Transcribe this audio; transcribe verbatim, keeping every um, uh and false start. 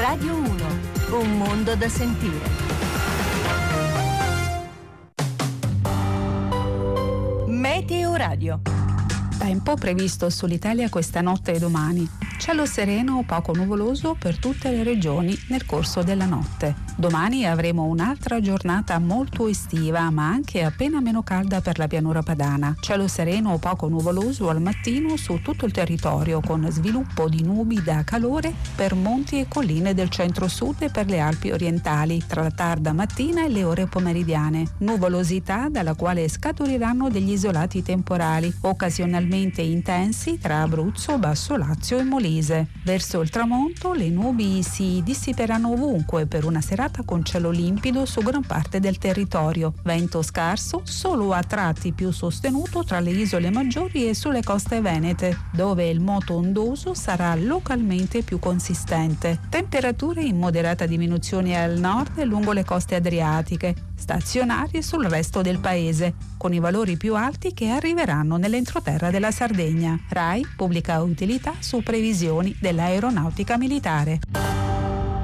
Radio uno, un mondo da sentire. Meteo Radio. Tempo previsto sull'Italia questa notte e domani. Cielo sereno o poco nuvoloso per tutte le regioni nel corso della notte. Domani avremo un'altra giornata molto estiva, ma anche appena meno calda per la pianura padana. Cielo sereno o poco nuvoloso al mattino su tutto il territorio, con sviluppo di nubi da calore per monti e colline del centro-sud e per le Alpi orientali, tra la tarda mattina e le ore pomeridiane. Nuvolosità dalla quale scaturiranno degli isolati temporali, occasionalmente intensi tra Abruzzo, Basso Lazio e Molise. Verso il tramonto le nubi si dissiperanno ovunque per una serata con cielo limpido su gran parte del territorio. Vento scarso, solo a tratti più sostenuto tra le isole maggiori e sulle coste venete, dove il moto ondoso sarà localmente più consistente. Temperature in moderata diminuzione al nord e lungo le coste adriatiche, stazionarie sul resto del paese, con i valori più alti che arriveranno nell'entroterra della Sardegna. RAI pubblica utilità su previsioni dell'aeronautica militare.